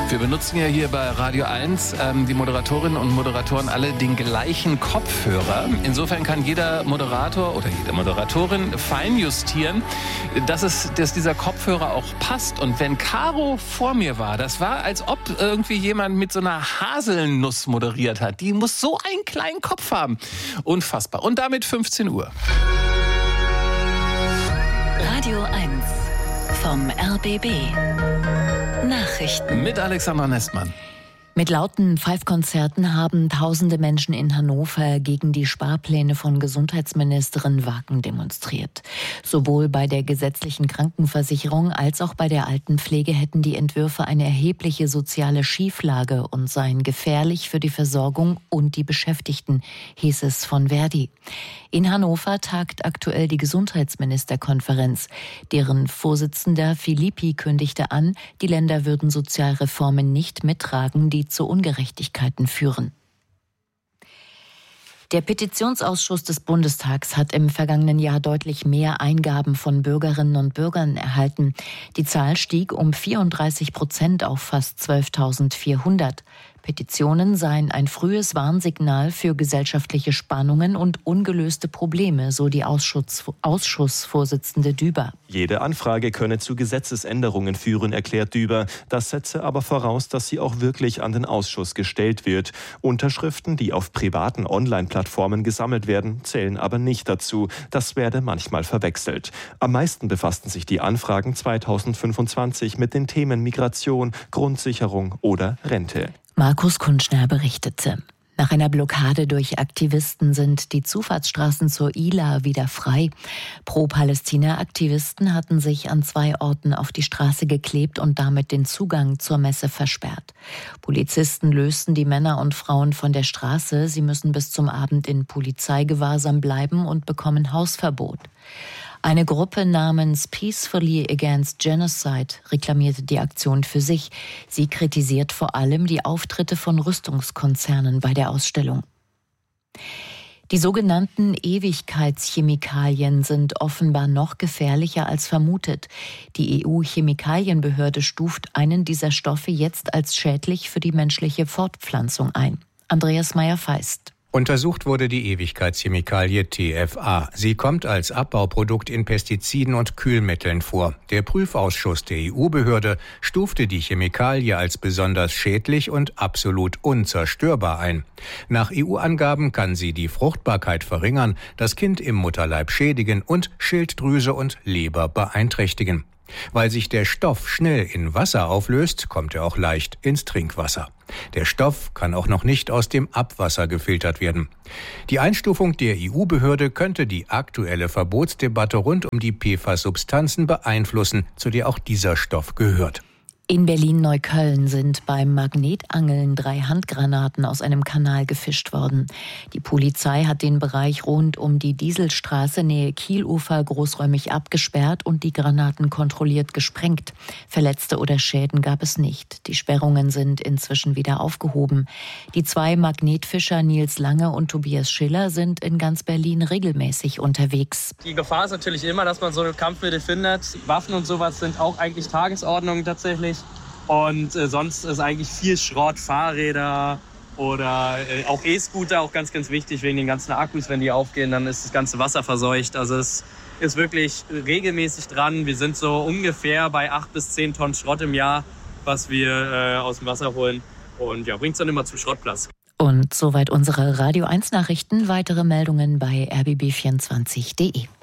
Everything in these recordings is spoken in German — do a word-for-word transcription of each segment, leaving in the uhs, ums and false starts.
Wir benutzen ja hier bei Radio eins ähm, die Moderatorinnen und Moderatoren alle den gleichen Kopfhörer. Insofern kann jeder Moderator oder jede Moderatorin feinjustieren, dass, es, dass dieser Kopfhörer auch passt. Und wenn Caro vor mir war, das war, als ob irgendwie jemand mit so einer Haselnuss moderiert hat. Die muss so einen kleinen Kopf haben. Unfassbar. Und damit fünfzehn Uhr. Radio eins vom R B B. Nachrichten mit Alexandra Nestmann. Mit lauten Pfeifkonzerten haben tausende Menschen in Hannover gegen die Sparpläne von Gesundheitsministerin Wagen demonstriert. Sowohl bei der gesetzlichen Krankenversicherung als auch bei der Altenpflege hätten die Entwürfe eine erhebliche soziale Schieflage und seien gefährlich für die Versorgung und die Beschäftigten, hieß es von Verdi. In Hannover tagt aktuell die Gesundheitsministerkonferenz. Deren Vorsitzender Filippi kündigte an, die Länder würden Sozialreformen nicht mittragen, die zu Ungerechtigkeiten führen. Der Petitionsausschuss des Bundestags hat im vergangenen Jahr deutlich mehr Eingaben von Bürgerinnen und Bürgern erhalten. Die Zahl stieg um vierunddreißig Prozent auf fast zwölftausendvierhundert. Petitionen seien ein frühes Warnsignal für gesellschaftliche Spannungen und ungelöste Probleme, so die Ausschuss, Ausschussvorsitzende Düber. Jede Anfrage könne zu Gesetzesänderungen führen, erklärt Düber. Das setze aber voraus, dass sie auch wirklich an den Ausschuss gestellt wird. Unterschriften, die auf privaten Online-Plattformen gesammelt werden, zählen aber nicht dazu. Das werde manchmal verwechselt. Am meisten befassten sich die Anfragen zweitausendfünfundzwanzig mit den Themen Migration, Grundsicherung oder Rente. Markus Kunschner berichtete. Nach einer Blockade durch Aktivisten sind die Zufahrtsstraßen zur I L A wieder frei. Pro-Palästina-Aktivisten hatten sich an zwei Orten auf die Straße geklebt und damit den Zugang zur Messe versperrt. Polizisten lösten die Männer und Frauen von der Straße. Sie müssen bis zum Abend in Polizeigewahrsam bleiben und bekommen Hausverbot. Eine Gruppe namens Peacefully Against Genocide reklamierte die Aktion für sich. Sie kritisiert vor allem die Auftritte von Rüstungskonzernen bei der Ausstellung. Die sogenannten Ewigkeitschemikalien sind offenbar noch gefährlicher als vermutet. Die E U-Chemikalienbehörde stuft einen dieser Stoffe jetzt als schädlich für die menschliche Fortpflanzung ein. Andreas Meyer-Feist. Untersucht wurde die Ewigkeitschemikalie T F A. Sie kommt als Abbauprodukt in Pestiziden und Kühlmitteln vor. Der Prüfausschuss der E U-Behörde stufte die Chemikalie als besonders schädlich und absolut unzerstörbar ein. Nach E U-Angaben kann sie die Fruchtbarkeit verringern, das Kind im Mutterleib schädigen und Schilddrüse und Leber beeinträchtigen. Weil sich der Stoff schnell in Wasser auflöst, kommt er auch leicht ins Trinkwasser. Der Stoff kann auch noch nicht aus dem Abwasser gefiltert werden. Die Einstufung der E U-Behörde könnte die aktuelle Verbotsdebatte rund um die P F A S-Substanzen beeinflussen, zu der auch dieser Stoff gehört. In Berlin-Neukölln sind beim Magnetangeln drei Handgranaten aus einem Kanal gefischt worden. Die Polizei hat den Bereich rund um die Dieselstraße Nähe Kielufer großräumig abgesperrt und die Granaten kontrolliert gesprengt. Verletzte oder Schäden gab es nicht. Die Sperrungen sind inzwischen wieder aufgehoben. Die zwei Magnetfischer Nils Lange und Tobias Schiller sind in ganz Berlin regelmäßig unterwegs. Die Gefahr ist natürlich immer, dass man so ein Kampfmittel findet. Waffen und sowas sind auch eigentlich Tagesordnung tatsächlich. Und äh, sonst ist eigentlich viel Schrott, Fahrräder oder äh, auch E-Scooter, auch ganz, ganz wichtig wegen den ganzen Akkus. Wenn die aufgehen, dann ist das ganze Wasser verseucht. Also es ist wirklich regelmäßig dran. Wir sind so ungefähr bei acht bis zehn Tonnen Schrott im Jahr, was wir äh, aus dem Wasser holen. Und ja, bringt es dann immer zum Schrottplatz. Und soweit unsere Radio eins Nachrichten. Weitere Meldungen bei r b b vierundzwanzig punkt d e.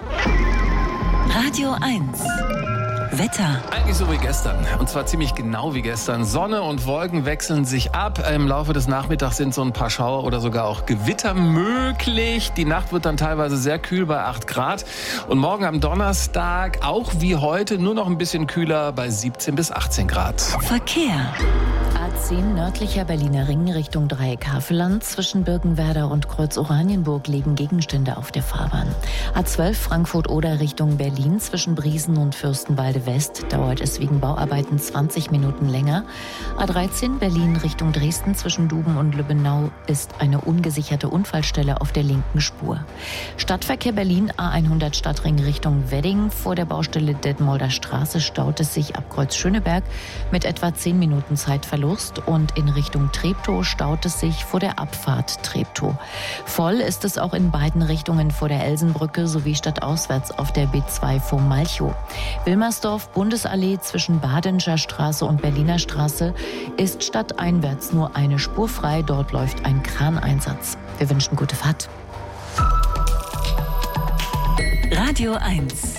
Radio eins. Wetter. Eigentlich so wie gestern. Und zwar ziemlich genau wie gestern. Sonne und Wolken wechseln sich ab. Im Laufe des Nachmittags sind so ein paar Schauer oder sogar auch Gewitter möglich. Die Nacht wird dann teilweise sehr kühl bei acht Grad. Und morgen am Donnerstag, auch wie heute, nur noch ein bisschen kühler bei siebzehn bis achtzehn Grad. Verkehr. A zehn nördlicher Berliner Ring Richtung Dreieck Havelland. Zwischen Birkenwerder und Kreuz Oranienburg liegen Gegenstände auf der Fahrbahn. A zwölf Frankfurt-Oder Richtung Berlin. Zwischen Briesen und Fürstenwalde Seite West dauert es wegen Bauarbeiten zwanzig Minuten länger. A dreizehn Berlin Richtung Dresden zwischen Duben und Lübbenau ist eine ungesicherte Unfallstelle auf der linken Spur. Stadtverkehr Berlin A hundert Stadtring Richtung Wedding. Vor der Baustelle Detmolder Straße staut es sich ab Kreuz Schöneberg mit etwa zehn Minuten Zeitverlust und in Richtung Treptow staut es sich vor der Abfahrt Treptow. Voll ist es auch in beiden Richtungen vor der Elsenbrücke sowie stadtauswärts auf der B zwei vor Malchow. Wilmersdorf Bundesallee zwischen Badenscher Straße und Berliner Straße ist stadteinwärts nur eine Spur frei. Dort läuft ein Kraneinsatz. Wir wünschen gute Fahrt. Radio eins.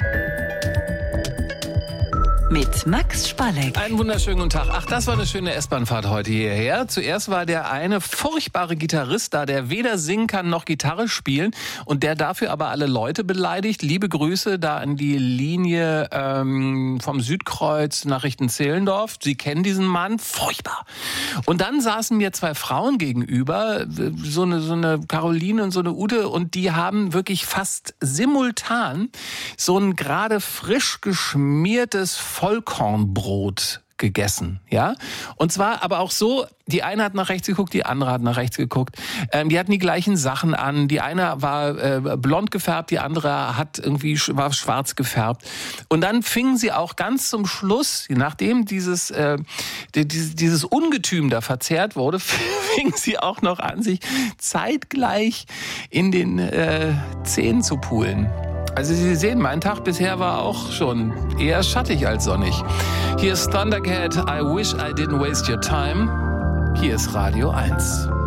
Mit Max Spalleck. Einen wunderschönen guten Tag. Ach, das war eine schöne S-Bahn-Fahrt heute hierher. Zuerst war der eine furchtbare Gitarrist da, der weder singen kann noch Gitarre spielen und der dafür aber alle Leute beleidigt. Liebe Grüße da an die Linie ähm, vom Südkreuz nach Richtung Zehlendorf. Sie kennen diesen Mann. Furchtbar. Und dann saßen mir zwei Frauen gegenüber, so eine, so eine Caroline und so eine Ute, und die haben wirklich fast simultan so ein gerade frisch geschmiertes Vollkornbrot gegessen, ja? Und zwar aber auch so, die eine hat nach rechts geguckt, die andere hat nach rechts geguckt. Ähm, die hatten die gleichen Sachen an. Die eine war äh, blond gefärbt, die andere hat irgendwie war schwarz gefärbt. Und dann fingen sie auch ganz zum Schluss, nachdem dieses äh, dieses, dieses Ungetüm da verzehrt wurde, fingen sie auch noch an, sich zeitgleich in den äh, Zähnen zu pulen. Also Sie sehen, mein Tag bisher war auch schon eher schattig als sonnig. Hier ist Thundercat, I Wish I Didn't Waste Your Time. Hier ist Radio eins.